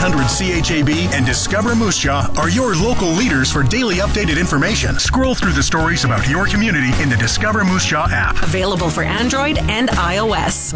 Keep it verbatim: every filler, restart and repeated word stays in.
hundred C H A B and Discover Moose Jaw are your local leaders for daily updated information. Scroll through the stories about your community in the Discover Moose Jaw app. Available for Android and iOS.